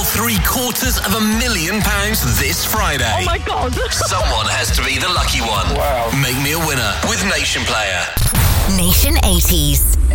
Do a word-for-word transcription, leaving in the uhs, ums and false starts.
three quarters of a million pounds this Friday. Oh my God. Someone has to be the lucky one. Wow. Make me a winner with Nation Player. Nation eighties.